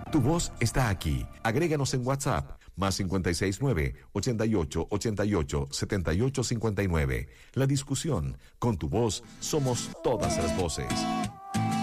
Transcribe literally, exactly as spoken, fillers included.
Tu voz está aquí. Agréganos en WhatsApp, más cincuenta y seis nueve, ochenta y ocho, ochenta y ocho, setenta y ocho cincuenta y nueve. La discusión, con tu voz, somos todas las voces.